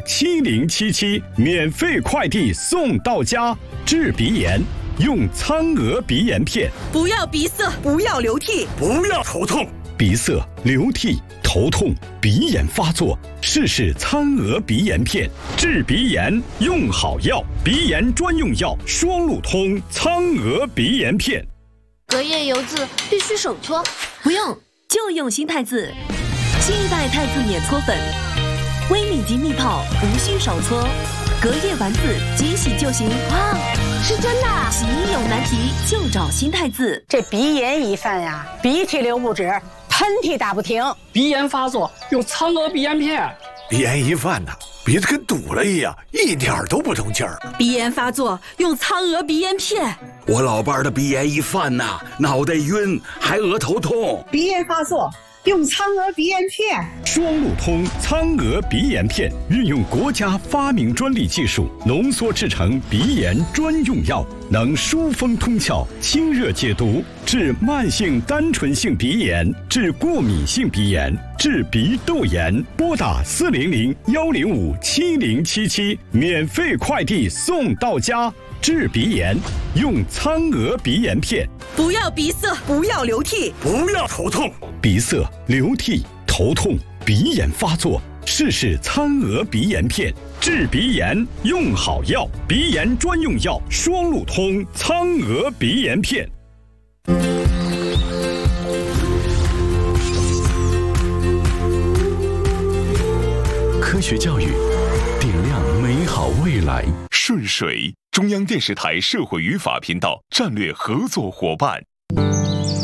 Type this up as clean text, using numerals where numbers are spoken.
7077，免费快递送到家。治鼻炎用苍娥鼻炎片。 不要鼻塞，不要流涕， 不要头痛。 鼻塞、流涕、头痛、鼻炎发作，试试苍娥鼻炎片。治鼻炎用好药，鼻炎专用药双路通苍娥鼻炎片。 隔夜油渍必须手搓， 不用，就用新太字。新一代太字碾搓粉，微米级密泡，无需手搓，隔夜丸子即洗就行。 哇，是真的！ 洗衣有难题就找新太字。 这鼻炎一犯呀，鼻涕流不止，喷嚏打不停， 鼻炎发作用苍娥鼻炎片。 鼻炎一犯呢，鼻子跟堵了一样，一点都不通气儿。 鼻炎发作用苍娥鼻炎片。 我老伴儿的鼻炎一犯呐，脑袋晕，还额头痛。 鼻炎发作用苍娥鼻炎片。 双路通苍娥鼻炎片，运用国家发明专利技术，浓缩制成鼻炎专用药，能疏风通窍、清热解毒，治慢性单纯性鼻炎，治过敏性鼻炎，治鼻窦炎。拨打400-105-7077，免费快递送到家。治鼻炎用苍娥鼻炎片。 不要鼻塞，不要流涕， 不要头痛。 鼻塞、流涕、头痛、鼻炎发作，试试苍娥鼻炎片。治鼻炎用好药，鼻炎专用药双路通苍娥鼻炎片。 科学教育，点亮美好未来。 顺水，中央电视台社会与法频道战略合作伙伴。